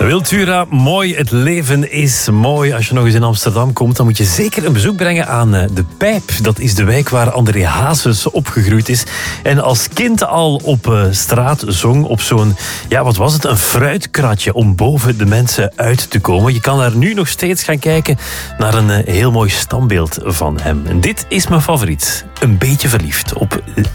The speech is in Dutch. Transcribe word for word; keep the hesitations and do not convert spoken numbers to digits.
Wiltura, mooi. Het leven is mooi. Als je nog eens in Amsterdam komt, dan moet je zeker een bezoek brengen aan De Pijp. Dat is de wijk waar André Hazes opgegroeid is. En als kind al op straat zong op zo'n, ja, wat was het? Een fruitkratje om boven de mensen uit te komen. Je kan daar nu nog steeds gaan kijken naar een heel mooi standbeeld van hem. En dit is mijn favoriet. Een beetje verliefd op